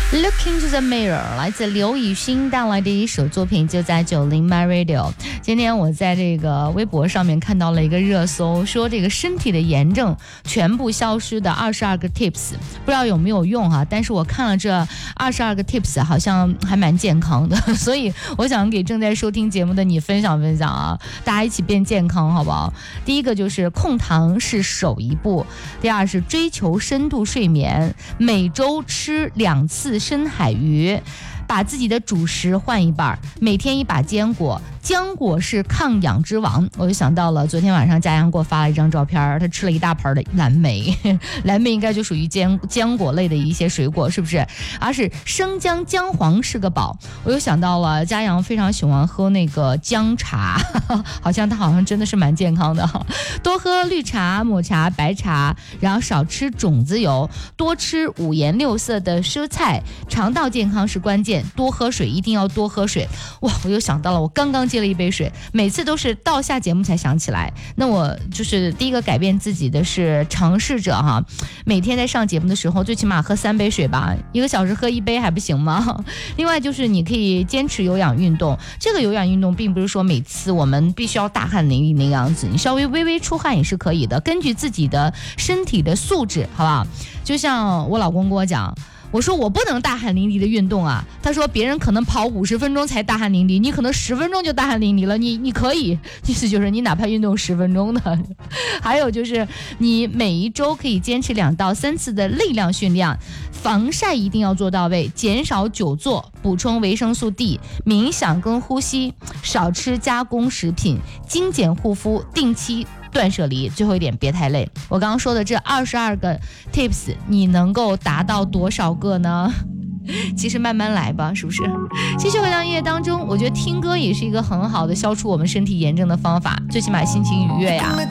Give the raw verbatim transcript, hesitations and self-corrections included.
Look into the mirror 来自刘雨欣带来的一首作品，就在九零 My Radio。 今天我在这个微博上面看到了一个热搜，说这个身体的炎症全部消失的二十二个 tips， 不知道有没有用哈、啊？但是我看了这二十二个 tips 好像还蛮健康的，所以我想给正在收听节目的你分享分享啊，大家一起变健康好不好？第一个就是控糖是首一步，第二是追求深度睡眠，每周吃两次深海鱼，把自己的主食换一半，每天一把坚果，浆果是抗氧之王。我就想到了昨天晚上佳阳给我发了一张照片，他吃了一大盆的蓝莓，蓝莓应该就属于坚浆果类的一些水果，是不是？而是生姜姜黄是个宝。我又想到了佳阳非常喜欢喝那个姜茶，好像他好像真的是蛮健康的，多喝绿茶、抹茶、白茶，然后少吃种子油，多吃五颜六色的蔬菜，肠道健康是关键，多喝水，一定要多喝水。哇，我又想到了，我刚刚接了一杯水，每次都是到下节目才想起来。那我就是第一个改变自己的是尝试着哈，每天在上节目的时候最起码喝三杯水吧，一个小时喝一杯还不行吗？另外就是你可以坚持有氧运动，这个有氧运动并不是说每次我们必须要大汗淋漓那个样子，你稍微微微出汗也是可以的，根据自己的身体的素质，好不好？就像我老公跟我讲，我说我不能大汗淋漓的运动啊，他说别人可能跑五十分钟才大汗淋漓，你可能十分钟就大汗淋漓了，你你可以，意思就是你哪怕运动十分钟的。还有就是你每一周可以坚持两到三次的力量训练，防晒一定要做到位，减少久坐，补充维生素 D， 冥想跟呼吸，少吃加工食品，精简护肤，定期断舍离，最后一点别太累。我刚刚说的这二十二个 tips 你能够达到多少个呢？其实慢慢来吧，是不是？继续回到音乐当中，我觉得听歌也是一个很好的消除我们身体炎症的方法，最起码心情愉悦呀。